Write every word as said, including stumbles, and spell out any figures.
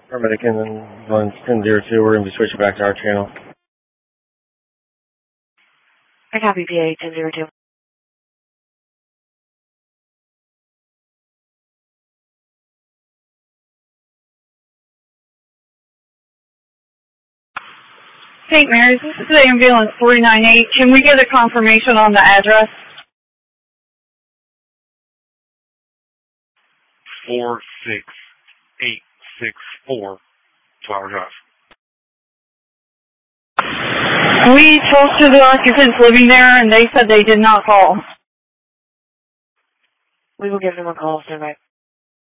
Paramedic and then one ten zero two, we're going to be switching back to our channel. I copy P A ten zero two. Saint Mary's, this is ambulance three nine eight. Can we get a confirmation on the address? four six eight six four, Flower Drive. We talked to the occupants living there, and they said they did not call. We will give them a call, stand by.